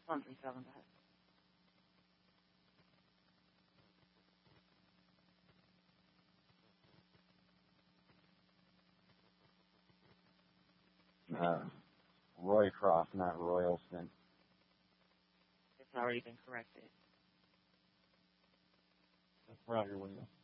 137, go ahead. Roycroft, not Royalston. It's already been corrected. Roger, William.